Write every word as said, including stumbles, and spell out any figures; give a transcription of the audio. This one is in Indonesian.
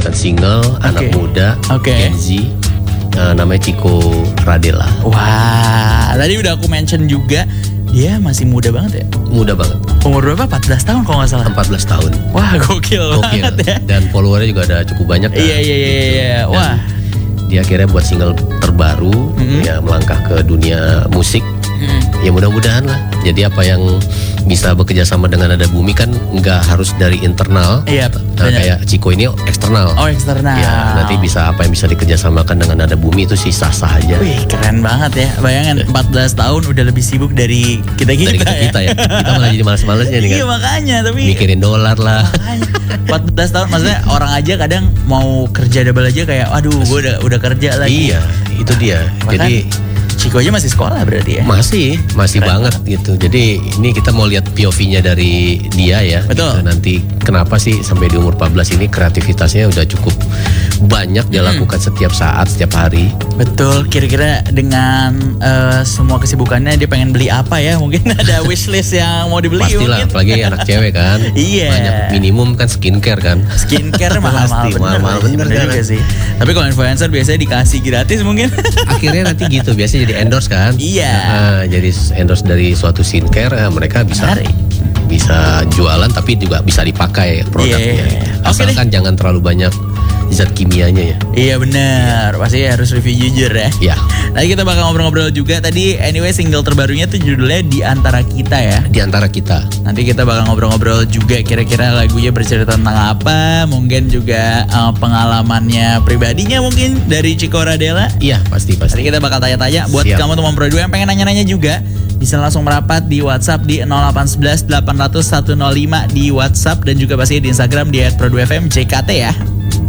mengeluarkan single, okay. anak muda, okay. Gen Z, uh, namanya Chico Radela. Wah, tadi udah aku mention juga dia masih muda banget ya? Muda banget. Umur berapa? empat belas tahun kalau nggak salah. empat belas tahun. Wah, gokil, gokil banget ya. Dan followernya juga ada cukup banyak. Kan? Iya iya iya iya. Wah. Dia akhirnya buat single terbaru, mm-hmm. ya melangkah ke dunia musik. Mm-hmm. Ya mudah-mudahan lah. Jadi apa yang bisa bekerja sama dengan Nada Bumi kan nggak harus dari internal. Iya. Nah, kayak Chico ini eksternal. Oh eksternal. Ya nanti bisa apa yang bisa dikerjasamakan dengan Nada Bumi itu sih sah-sah aja. Wih keren banget ya. Bayangin empat belas tahun udah lebih sibuk dari kita kita. Dari kita, ya. kita ya. Kita malah jadi males-malesnya nih kan. Iya makanya tapi. Mikirin dolar lah. Makanya. empat belas tahun maksudnya orang aja kadang mau kerja double aja kayak aduh gue udah udah kerja lagi. Iya itu dia. Bahkan, jadi Chico aja masih sekolah berarti ya? Masih, masih keren banget gitu. Jadi ini kita mau lihat P O V-nya dari dia ya. Betul. Gitu. Nanti kenapa sih sampai di umur empat belas ini kreativitasnya udah cukup banyak dia hmm. lakukan setiap saat, setiap hari. Betul. Kira-kira dengan uh, semua kesibukannya dia pengen beli apa ya? Mungkin ada wishlist yang mau dibeli. Pastilah, apalagi anak cewek kan. Iya. Banyak minimum kan skincare kan. Skincare mahal-mahal bener. Mahal-mahal bener, bener juga sih. Tapi kalau influencer biasanya dikasih gratis mungkin. Akhirnya nanti gitu, biasanya jadi endorse kan. Iya. Nah, jadi endorse dari suatu skincare, eh, mereka bisa Menarik. bisa jualan tapi juga bisa dipakai produknya. Yeah. Asalkan okay, jangan terlalu banyak zat kimianya ya. Iya benar, yeah. Pasti harus review jujur ya. Iya. Yeah. Nanti kita bakal ngobrol-ngobrol juga. Tadi anyway single terbarunya tuh judulnya Di Antara Kita ya. Di Antara Kita. Nanti kita bakal ngobrol-ngobrol juga kira-kira lagunya bercerita tentang apa. Mungkin juga uh, pengalamannya pribadinya mungkin dari Chico Radela. Iya pasti pasti. Nanti kita bakal tanya-tanya. Buat Siap. kamu teman Pro dua yang pengen nanya-nanya juga, bisa langsung merapat di WhatsApp di nol delapan satu satu delapan nol nol satu nol lima di WhatsApp dan juga pasti di Instagram di et pro dua f m J K T ya.